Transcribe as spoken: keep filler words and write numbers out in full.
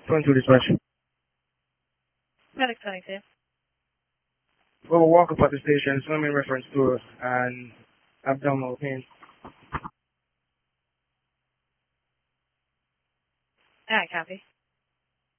twenty-two dispatch. Medic twenty-two. Well, walk up at the station, swimming reference to and abdominal pain. Alright, copy.